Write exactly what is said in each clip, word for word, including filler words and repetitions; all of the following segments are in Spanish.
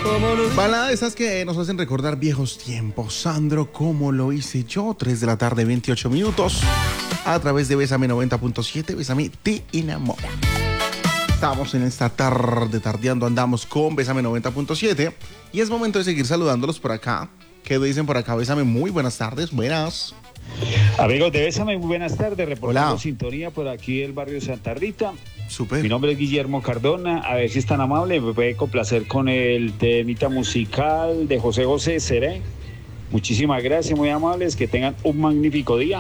Baladas esas que nos hacen recordar viejos tiempos. Sandro, ¿cómo lo hice yo? tres de la tarde, veintiocho minutos. A través de Bésame noventa punto siete. Bésame, te enamora. Estamos en esta tarde tardeando, andamos con Bésame noventa punto siete. Y es momento de seguir saludándolos por acá. ¿Qué dicen por acá? Bésame, muy buenas tardes, buenas. Amigos de Bésame, muy buenas tardes. Reportando sintonía por aquí del barrio Santa Rita. Super. Mi nombre es Guillermo Cardona. A ver si es tan amable, me puede complacer con el temita musical de José José, Seré. Muchísimas gracias, muy amables. Que tengan un magnífico día.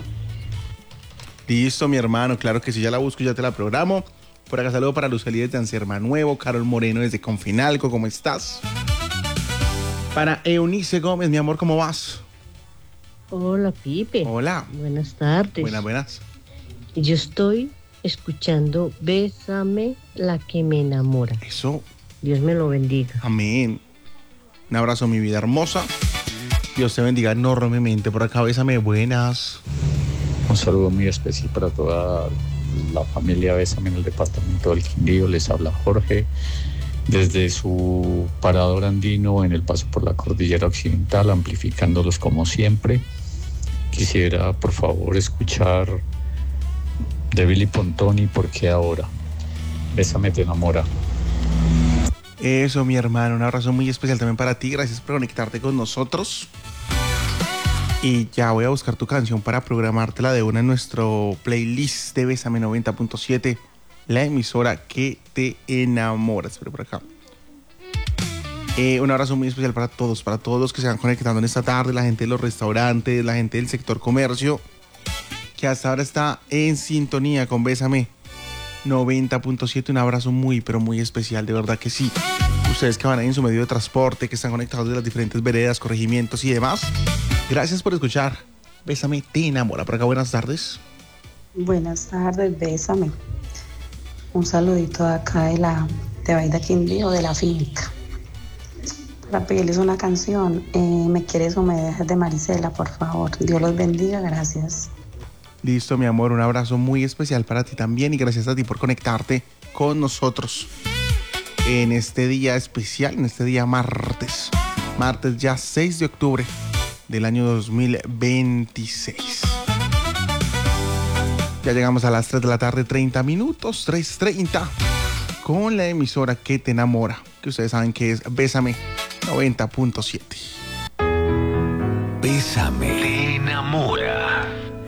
Listo, mi hermano. Claro que sí, ya la busco y ya te la programo. Por acá saludo para Luceli desde Anserma Nuevo, Carol Moreno desde Confinalco, ¿cómo estás? Para Eunice Gómez, mi amor, ¿cómo vas? Hola, Pipe. Hola. Buenas tardes. Buenas, buenas. Yo estoy escuchando Bésame, la que me enamora. Eso. Dios me lo bendiga. Amén. Un abrazo, mi vida hermosa. Dios te bendiga enormemente. Por acá, Bésame, buenas. Un saludo muy especial para toda la familia Bésame en el departamento del Quindío. Les habla Jorge desde su parador andino en el paso por la cordillera occidental, amplificándolos como siempre. Quisiera por favor escuchar de Billy Pontoni, ¿Por qué ahora? Bésame, te enamora. Eso, mi hermano, un abrazo muy especial también para ti. Gracias por conectarte con nosotros. Y ya voy a buscar tu canción para programártela de una en nuestro playlist de Bésame noventa punto siete, la emisora que te enamora. Espera por acá. Eh, un abrazo muy especial para todos, para todos los que se van conectando en esta tarde, la gente de los restaurantes, la gente del sector comercio, que hasta ahora está en sintonía con Bésame noventa punto siete. Un abrazo muy, pero muy especial, de verdad que sí. Ustedes que van ahí en su medio de transporte, que están conectados de las diferentes veredas, corregimientos y demás, gracias por escuchar Bésame, te enamora. Por acá, buenas tardes. Buenas tardes, Bésame. Un saludito de acá de la de Baida Quindío, de la finca. Para pedirles una canción, eh, Me quieres o me dejas, de Marisela, por favor. Dios los bendiga, gracias. Listo, mi amor, un abrazo muy especial para ti también y gracias a ti por conectarte con nosotros en este día especial, en este día martes. Martes ya seis de octubre del año dos mil veintiséis. Ya llegamos a las tres de la tarde, treinta minutos, tres treinta, con la emisora que te enamora, que ustedes saben que es Bésame noventa punto siete. Bésame.